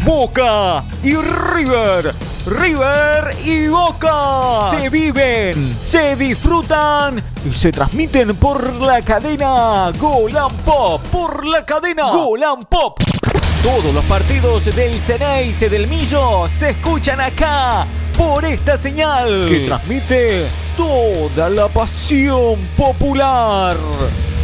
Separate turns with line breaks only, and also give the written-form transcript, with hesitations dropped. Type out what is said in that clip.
Boca y River. River y Boca se viven, se disfrutan y se transmiten por la cadena Gol and Pop. Por la cadena Gol and Pop. Todos los partidos del Ceneice del Millo se escuchan acá por esta señal que transmite toda la pasión popular.